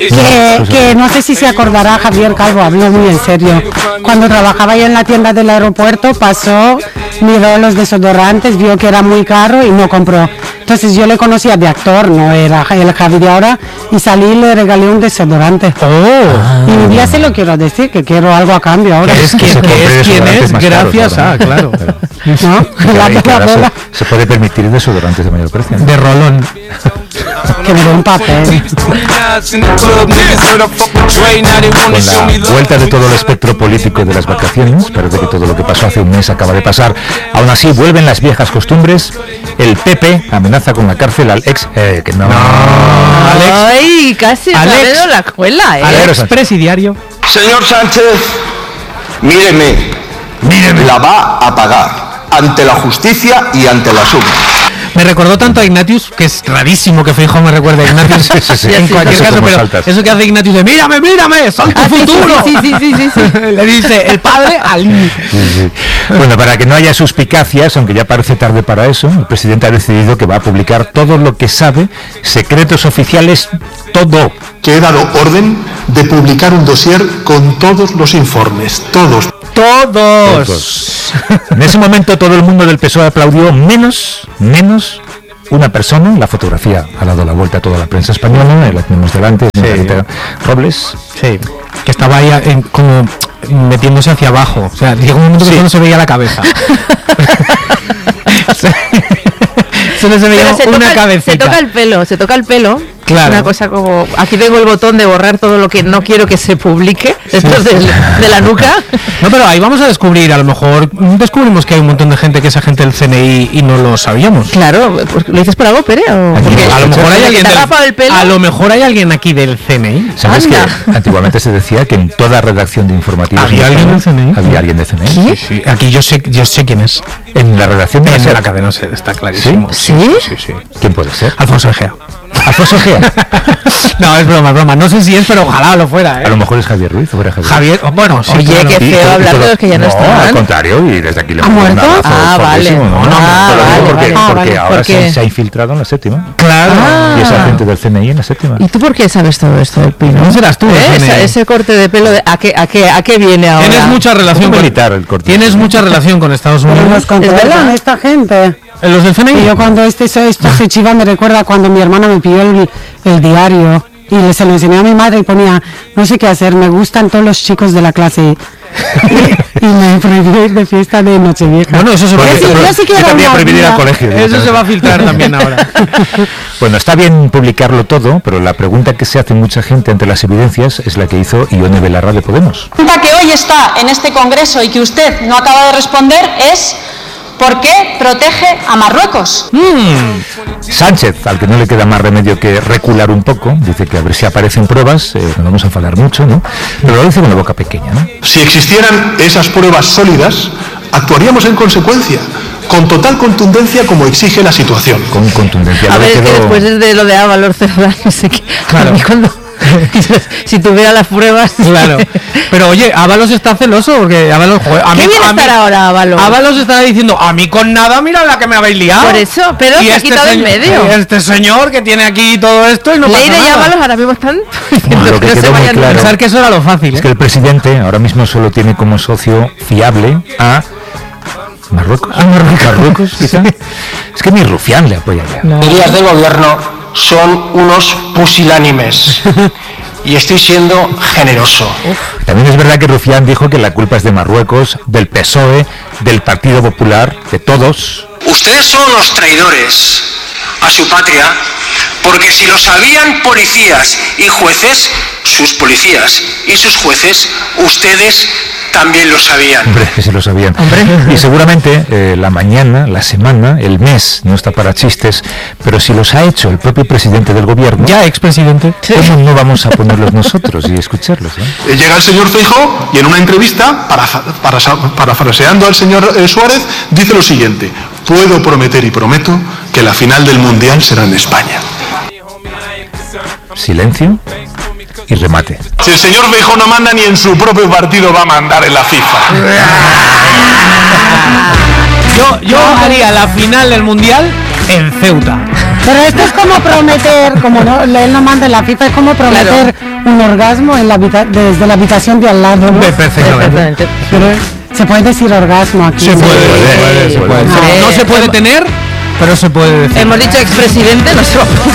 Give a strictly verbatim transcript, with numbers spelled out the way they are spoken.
Que, que no sé si se acordará Javier Calvo, hablo muy en serio. Cuando trabajaba yo en la tienda del aeropuerto, pasó, miró los desodorantes, vio que era muy caro y no compró. Entonces yo le conocía de actor, no era el Javi de ahora, y salí y le regalé un desodorante. Oh. Y un día se lo quiero decir, que quiero algo a cambio ahora. Es que es quien es, gracias a, claro. ¿No? La Y que ahora Coca-Cola. se, se puede permitir desodorantes de mayor precio, ¿no? De rolón. Que me dé un papel. Con la vuelta de todo el espectro político de las vacaciones, parece que todo lo que pasó hace un mes acaba de pasar. Aún así, vuelven las viejas costumbres. El P P amenaza con la cárcel al ex... Eh, que no... no Alex. Ay, casi Alex. Alex, la escuela, ¿eh? Alex presidiario. Señor Sánchez, míreme, míreme, la va a pagar ante la justicia y ante la suma. Me recordó tanto a Ignatius, que es rarísimo que Feijóo me recuerde a Ignatius. Sí, sí, sí. En cualquier Eso caso, como pero saltas. eso que hace Ignatius de mírame, mírame, soy tu Ah, sí, futuro. sí, sí, sí, sí, sí. Le dice el padre al niño. Sí, sí. Bueno, para que no haya suspicacias, aunque ya parece tarde para eso, el presidente ha decidido que va a publicar todo lo que sabe, secretos oficiales, todo. Que he dado orden de publicar un dossier con todos los informes, todos. Todos. Todos. En ese momento todo el mundo del P S O E aplaudió, menos, menos una persona, la fotografía ha dado la vuelta a toda la prensa española, la tenemos delante, Sí. Margarita Robles. Sí, que estaba ahí en, como metiéndose hacia abajo. O sea, llegó un momento que solo se veía la cabeza. Solo se veía Pero se una toca, cabecita. se toca el pelo, se toca el pelo. Claro. Una cosa como, aquí tengo el botón de borrar todo lo que no quiero que se publique, esto de, de la nuca. No, pero ahí vamos a descubrir, a lo mejor descubrimos que hay un montón de gente que es agente del C N I y no lo sabíamos. Claro, pues, ¿lo dices por algo, Pere? ¿O? Aquí, Porque a lo mejor hay desde que alguien te ha del- rapado el pelo. A lo mejor hay alguien aquí del C N I. ¿Sabes Anda. que antiguamente se decía que en toda redacción de informativos ¿Había en alguien España del C N I? había alguien de C N I? ¿Qué? Sí, sí, aquí yo sé, yo sé quién es. En la redacción de En la la SER. cadena SER, está clarísimo. ¿Sí? Sí, sí. ¿Quién puede ser? Alfonso Egea. Alfonso Egea. No, es broma, es broma. No sé si es, pero ojalá lo fuera, ¿eh? A lo mejor es Javier Ruiz o fuera Javier. Javier, oh, bueno, sí, Oye, claro. qué Y feo todo- hablar y todo- de los que ya no están. al contrario, y desde aquí le ¿Ha mando un muerto? abrazo Ah, vale. fortísimo, ¿no? No, Ah, te lo digo vale, porque, vale. Ah, porque vale. ahora ¿Por se, qué? se ha infiltrado en la séptima. Claro. Ah. Y es agente del C N I en la séptima. ¿Y tú por qué sabes todo esto del Pino? No serás tú, ¿Eh? el C N I. Esa- ese corte de pelo, de, ¿a, qué, a, qué, ¿a qué viene ahora? Tienes mucha relación Un con militar, el corte. Tienes mucha relación con Estados Pero Unidos. nos controlan verdad. esta gente. ¿En los del C N I? Y yo cuando este esto se chiva me recuerda cuando mi hermana me pidió el, el diario y le- se lo enseñé a mi madre y ponía no sé qué hacer, me gustan todos los chicos de la clase y, y me prohibió ir de fiesta de Nochevieja. Bueno, eso se va a Yo sí- filtrar. yo sí quiero Yo también una prohibí ir al vida. colegio. Eso se va a filtrar también ahora. Bueno, está bien publicarlo todo, pero la pregunta que se hace mucha gente ante las evidencias es la que hizo Ione Belarra de Podemos. La pregunta que hoy está en este Congreso y que usted no acaba de responder es ¿por qué protege a Marruecos? Sánchez, al que no le queda más remedio que recular un poco, dice que a ver si aparecen pruebas, eh, no vamos a enfadar mucho, ¿no? Pero lo dice con la boca pequeña, ¿no? Si existieran esas pruebas sólidas, actuaríamos en consecuencia, con total contundencia como exige la situación. Con contundencia. A Luego ver, es que quedó- después de lo de Ábalos Cerdán, no sé qué. Claro. A mí cuando, si tuviera las pruebas. Claro. Pero oye, Ábalos está celoso porque Ábalos, joder, a mí, ¿Qué viene a a mí- estar ahora Ábalos? Ábalos estará diciendo, a mí con nada, mira la que me habéis liado. Por eso, pero Y se ha este quitado en señor- medio. y Este señor que tiene aquí todo esto y no pasa Leire y nada. Ábalos ahora mismo están Lo que no se quedó muy vayan claro- Pensar que eso era lo fácil, Es ¿eh? que el presidente ahora mismo solo tiene como socio fiable a Marruecos. ¿A Marruecos? quizá? Es que ni Rufián le apoya ya. Medidas del gobierno son unos pusilánimes y estoy siendo generoso. También es verdad que Rufián dijo que la culpa es de Marruecos, del P S O E, del Partido Popular, de todos. Ustedes son los traidores a su patria porque si lo sabían policías y jueces, sus policías y sus jueces, ustedes también lo sabían. Hombre, que se lo sabían. Y seguramente eh, la mañana, la semana, el mes, no está para chistes, pero si los ha hecho el propio presidente del gobierno, Ya, expresidente. ¿cómo no vamos a ponerlos nosotros y escucharlos? eh? Eh, Llega el señor Feijóo y en una entrevista, para, para, parafraseando al señor eh, Suárez, dice lo siguiente: puedo prometer y prometo que la final del Mundial será en España. Silencio y remate. Si el señor Feijóo no manda, ni en su propio partido va a mandar en la FIFA. Yo, yo haría la final del Mundial en Ceuta. Pero esto es como prometer, como no, él no manda en la FIFA, es como prometer un orgasmo en la habita- desde la habitación de al lado, ¿no? Perfectamente. Pero se puede decir orgasmo aquí. Se ¿no? puede, se puede, se puede. Ah. No se puede tener, pero se puede decir. Hemos dicho expresidente, no se va a